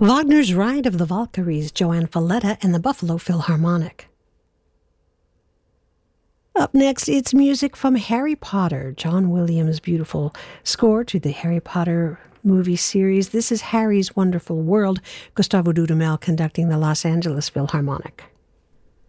Wagner's Ride of the Valkyries, Joanne Falletta and the Buffalo Philharmonic. Up next, it's music from Harry Potter, John Williams' beautiful score to the Harry Potter movie series. This is Harry's Wonderful World, Gustavo Dudamel conducting the Los Angeles Philharmonic.